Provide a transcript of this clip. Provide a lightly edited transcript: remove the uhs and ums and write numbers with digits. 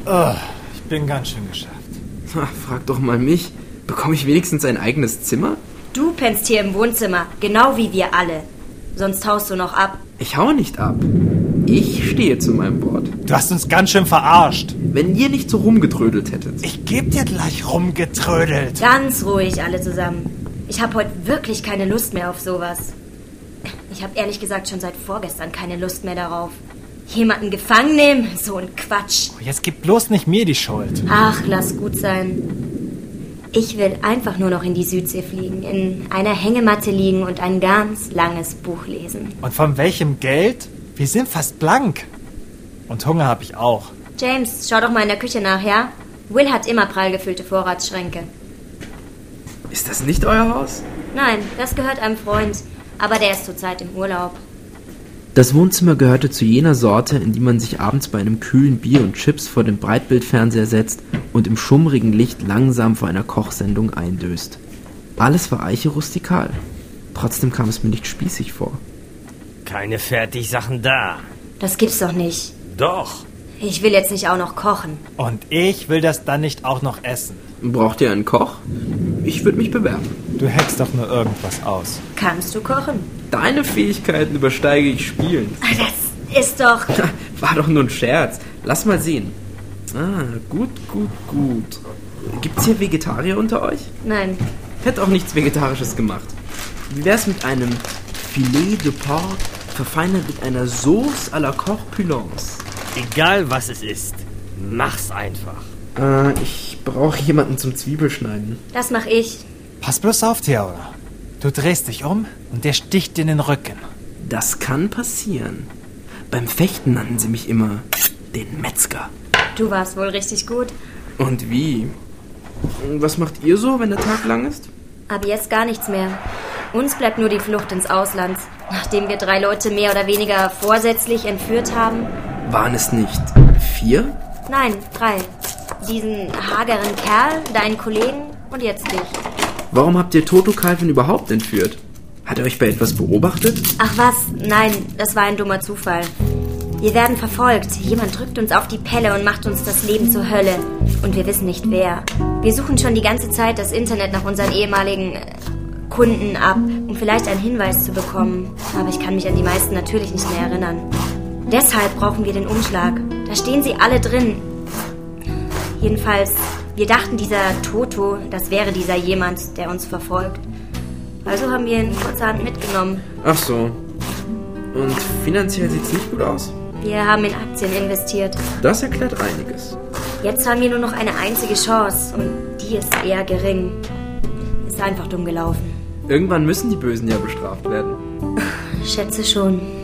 Oh, ich bin ganz schön geschafft. Frag doch mal mich. Bekomme ich wenigstens ein eigenes Zimmer? Du pennst hier im Wohnzimmer, genau wie wir alle. Sonst haust du noch ab. Ich haue nicht ab. Ich stehe zu meinem Wort. Du hast uns ganz schön verarscht. Wenn ihr nicht so rumgetrödelt hättet. Ich geb dir gleich rumgetrödelt. Ganz ruhig alle zusammen. Ich habe heute wirklich keine Lust mehr auf sowas. Ich habe ehrlich gesagt schon seit vorgestern keine Lust mehr darauf. Jemanden gefangen nehmen? So ein Quatsch. Jetzt gib bloß nicht mir die Schuld. Ach, lass gut sein. Ich will einfach nur noch in die Südsee fliegen, in einer Hängematte liegen und ein ganz langes Buch lesen. Und von welchem Geld? Wir sind fast blank. Und Hunger habe ich auch. James, schau doch mal in der Küche nach, ja? Will hat immer prall gefüllte Vorratsschränke. Ist das nicht euer Haus? Nein, das gehört einem Freund. Aber der ist zurzeit im Urlaub. Das Wohnzimmer gehörte zu jener Sorte, in die man sich abends bei einem kühlen Bier und Chips vor den Breitbildfernseher setzt und im schummrigen Licht langsam vor einer Kochsendung eindöst. Alles war eiche-rustikal. Trotzdem kam es mir nicht spießig vor. Keine Fertigsachen da. Das gibt's doch nicht. Doch. Ich will jetzt nicht auch noch kochen. Und ich will das dann nicht auch noch essen. Braucht ihr einen Koch? Ich würde mich bewerben. Du hackst doch nur irgendwas aus. Kannst du kochen? Deine Fähigkeiten übersteige ich spielend. Das ist doch... War doch nur ein Scherz. Lass mal sehen. Gut. Gibt's hier Vegetarier unter euch? Nein. Hätte auch nichts Vegetarisches gemacht. Wie wär's mit einem Filet de Porc, verfeinert mit einer Sauce à la Corpulence? Egal was es ist, mach's einfach. Ich brauche jemanden zum Zwiebelschneiden. Das mach ich. Pass bloß auf, Theodor. Du drehst dich um und der sticht dir in den Rücken. Das kann passieren. Beim Fechten nannten sie mich immer den Metzger. Du warst wohl richtig gut. Und wie? Was macht ihr so, wenn der Tag lang ist? Ab jetzt gar nichts mehr. Uns bleibt nur die Flucht ins Ausland. Nachdem wir 3 Leute mehr oder weniger vorsätzlich entführt haben. Waren es nicht 4? Nein, 3. Diesen hageren Kerl, deinen Kollegen und jetzt dich. Warum habt ihr Toto Calvin überhaupt entführt? Hat er euch bei etwas beobachtet? Ach was, nein, das war ein dummer Zufall. Wir werden verfolgt. Jemand drückt uns auf die Pelle und macht uns das Leben zur Hölle. Und wir wissen nicht wer. Wir suchen schon die ganze Zeit das Internet nach unseren ehemaligen Kunden ab, um vielleicht einen Hinweis zu bekommen. Aber ich kann mich an die meisten natürlich nicht mehr erinnern. Deshalb brauchen wir den Umschlag. Da stehen sie alle drin. Jedenfalls, wir dachten, dieser Toto, das wäre dieser jemand, der uns verfolgt. Also haben wir ihn kurzerhand mitgenommen. Ach so. Und finanziell sieht's nicht gut aus? Wir haben in Aktien investiert. Das erklärt einiges. Jetzt haben wir nur noch eine einzige Chance und die ist eher gering. Ist einfach dumm gelaufen. Irgendwann müssen die Bösen ja bestraft werden. Schätze schon.